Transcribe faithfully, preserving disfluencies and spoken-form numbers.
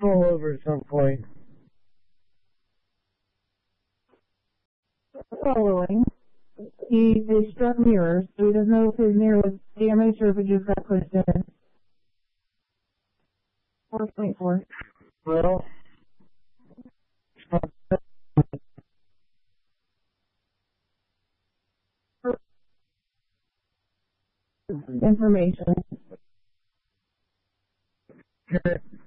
fall over at some point. Following. He they struck mirrors, so he doesn't know if his mirror was damaged or if it just got pushed in. four point four. Well, Information.